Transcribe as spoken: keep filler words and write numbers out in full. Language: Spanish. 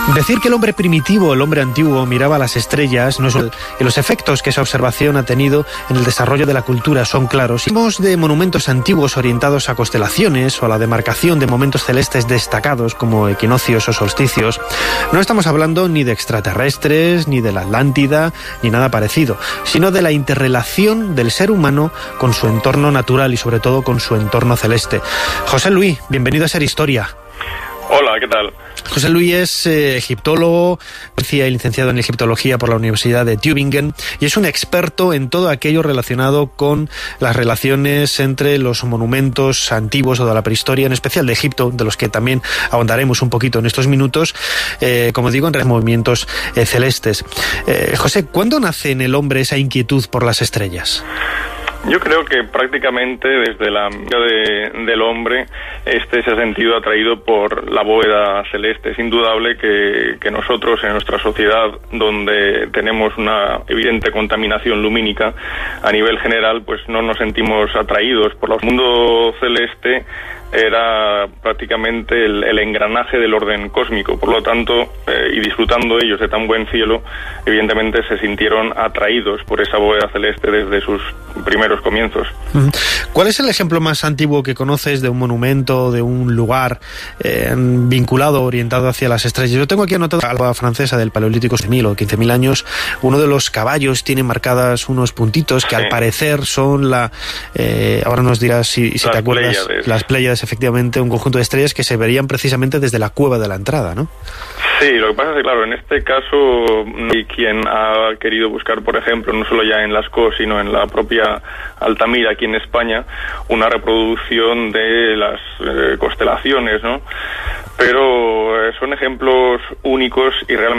Decir que el hombre primitivo, el hombre antiguo, miraba a las estrellas no es un... y los efectos que esa observación ha tenido en el desarrollo de la cultura son claros. Si hablamos de monumentos antiguos orientados a constelaciones o a la demarcación de momentos celestes destacados como equinoccios o solsticios, no estamos hablando ni de extraterrestres, ni de la Atlántida, ni nada parecido, sino de la interrelación del ser humano con su entorno natural y sobre todo con su entorno celeste. José Luis, bienvenido a Ser Historia. Hola, ¿qué tal? José Luis es eh, egiptólogo, y licenciado en egiptología por la Universidad de Tübingen y es un experto en todo aquello relacionado con las relaciones entre los monumentos antiguos o de la prehistoria, en especial de Egipto, de los que también ahondaremos un poquito en estos minutos, eh, como digo, en movimientos eh, celestes. Eh, José, ¿cuándo nace en el hombre esa inquietud por las estrellas? Yo creo que prácticamente desde la vida de, del hombre este se ha sentido atraído por la bóveda celeste. Es indudable que, que nosotros en nuestra sociedad, donde tenemos una evidente contaminación lumínica a nivel general, pues no nos sentimos atraídos por el mundo celeste. Era prácticamente el, el engranaje del orden cósmico, por lo tanto, eh, y disfrutando ellos de tan buen cielo, evidentemente se sintieron atraídos por esa bóveda celeste desde sus primeros comienzos. ¿Cuál es el ejemplo más antiguo que conoces de un monumento, de un lugar eh, vinculado, orientado hacia las estrellas? Yo tengo aquí anotado la alba francesa del Paleolítico seis mil o quince mil años. Uno de los caballos tiene marcadas unos puntitos que sí, al parecer son la... Eh, ahora nos dirás si, si te acuerdas, Pléyades. Las Pléyades, efectivamente, un conjunto de estrellas que se verían precisamente desde la cueva de la entrada, ¿no? Sí, lo que pasa es que, claro, en este caso, hay quien ha querido buscar, por ejemplo, no solo ya en Lascaux, sino en la propia Altamira, aquí en España, una reproducción de las eh, constelaciones, ¿no? Pero eh, son ejemplos únicos y realmente